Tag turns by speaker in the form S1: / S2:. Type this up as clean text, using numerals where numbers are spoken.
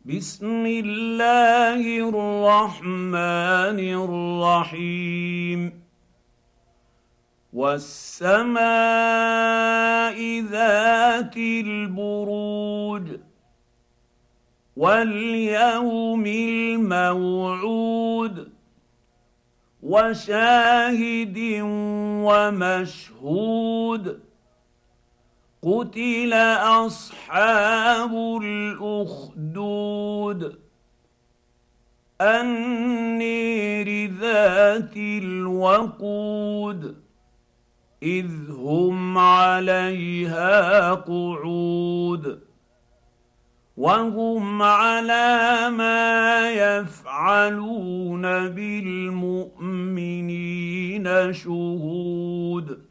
S1: بسم الله الرحمن الرحيم. والسماء ذات البروج واليوم الموعود وشاهد ومشهود. قتل اصحاب الاخدود النير ذات الوقود اذ هم عليها قعود وهم على ما يفعلون بالمؤمنين شهود.